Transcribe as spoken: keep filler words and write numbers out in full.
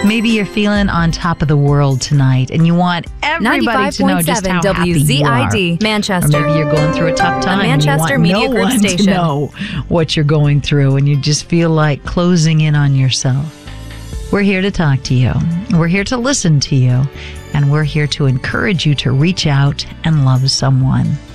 Maybe you're feeling on top of the world tonight and you want everybody to know just how happy W Z I D, you are. Manchester. Or maybe you're going through a tough time A Manchester and you Media want Group no one station. to know what you're going through and you just feel like closing in on yourself. We're here to talk to you. We're here to listen to you. And we're here to encourage you to reach out and love someone.